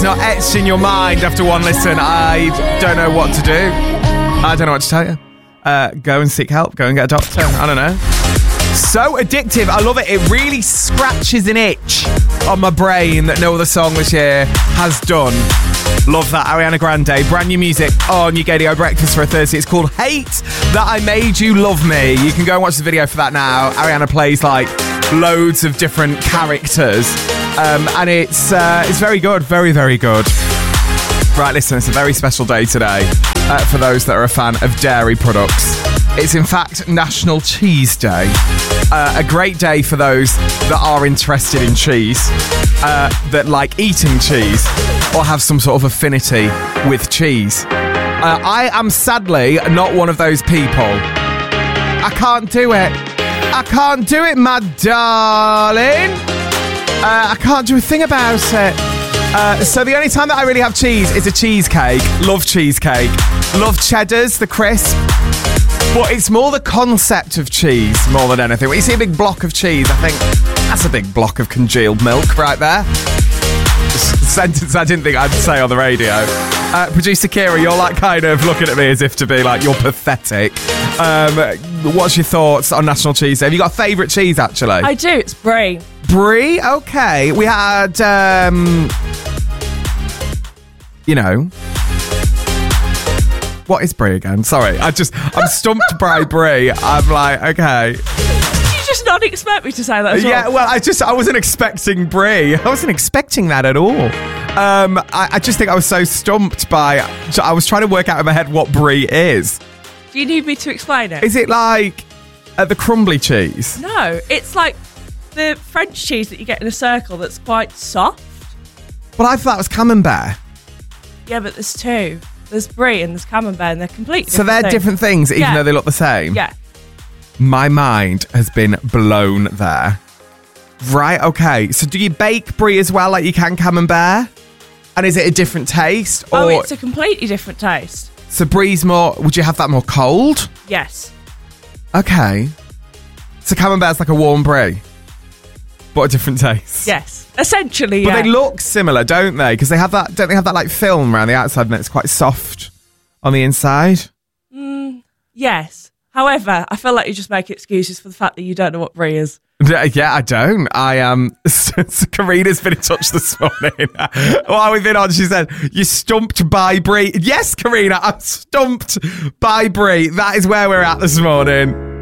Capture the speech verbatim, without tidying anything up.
is not etched in your mind after one listen, I don't know what to do. I don't know what to tell you. Uh, go and seek help. Go and get a doctor. I don't know. So addictive. I love it. It really scratches an itch on my brain that no other song this year has done. Love that. Ariana Grande. Brand new music on your Gadio Breakfast for a Thursday. It's called Hate That I Made You Love Me. You can go and watch the video for that now. Ariana plays like loads of different characters. Um, and it's uh, it's very good. Very, very good. Right, listen, it's a very special day today uh, for those that are a fan of dairy products. It's in fact National Cheese Day. Uh, a great day for those that are interested in cheese, uh, that like eating cheese or have some sort of affinity with cheese. Uh, I am sadly not one of those people. I can't do it. I can't do it, my darling. Uh, I can't do a thing about it. Uh, so the only time that I really have cheese is a cheesecake. Love cheesecake. Love cheddars, the crisp. But it's more the concept of cheese more than anything. When you see a big block of cheese, I think that's a big block of congealed milk right there. A sentence I didn't think I'd say on the radio. Uh, Producer Kira, you're like kind of looking at me as if to be like, you're pathetic. Um, what's your thoughts on National Cheese Day? Have you got a favourite cheese, actually? I do. It's brie. Brie? Okay. We had, um, you know... What is brie again? Sorry, I just, I'm stumped by brie. I'm like, okay. Did you just not expect me to say that as well? Yeah, well, I just, I wasn't expecting brie. I wasn't expecting that at all. Um, I, I just think I was so stumped by, I was trying to work out in my head what brie is. Do you need me to explain it? Is it like uh, the crumbly cheese? No, it's like the French cheese that you get in a circle that's quite soft. Well, I thought that was camembert. Yeah, but there's two. There's brie and there's camembert, and they're completely So different they're things. different things, even Yeah. though they look the same? Yeah. My mind has been blown there. Right, okay. So do you bake brie as well like you can camembert? And is it a different taste? Or Oh, it's a completely different taste. So brie's more... Would you have that more cold? Yes. Okay. So camembert's like a warm brie, but a different taste. Yes. Essentially, But yeah. they look similar, don't they? Because they have that... Don't they have that like film around the outside and it's quite soft on the inside? Mm, yes. However, I feel like you just make excuses for the fact that you don't know what brie is. Yeah, I don't. I um, Karina's been in touch this morning. While we've been on, she said, "You're stumped by brie." Yes, Karina, I'm stumped by brie. That is where we're at this morning.